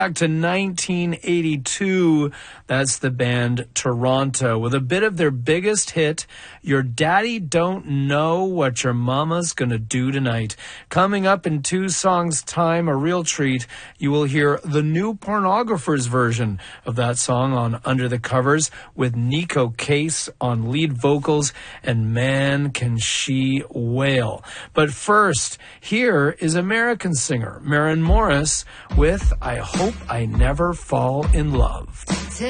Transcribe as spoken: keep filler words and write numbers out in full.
Back to nineteen eighty-two, that's the band Toronto, with a bit of their biggest hit, Your Daddy Don't Know What Your Mama's Gonna Do Tonight. Coming up in two songs' time, a real treat, you will hear the New Pornographers version of that song on Under the Covers, with Nico Case on lead vocals, and man can she wail. But first, here is American singer Maren Morris with I Hope I Never Fall in Love.